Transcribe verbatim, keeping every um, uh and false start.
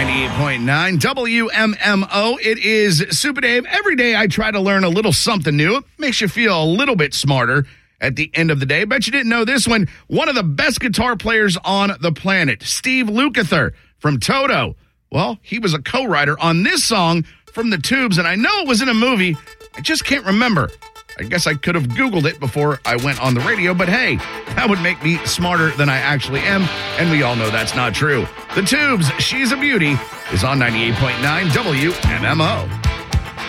ninety-eight point nine W M M O. It is Super Dave. Every day I try to learn a little something new. It makes you feel a little bit smarter at the end of the day. Bet you didn't know this one. One of the best guitar players on the planet, Steve Lukather from Toto. Well, he was a co-writer on this song from the Tubes, and I know it was in a movie. I just can't remember. I guess I could have Googled it before I went on the radio, but hey, that would make me smarter than I actually am, and we all know that's not true. The Tubes, She's a Beauty, is on ninety-eight point nine W M M O.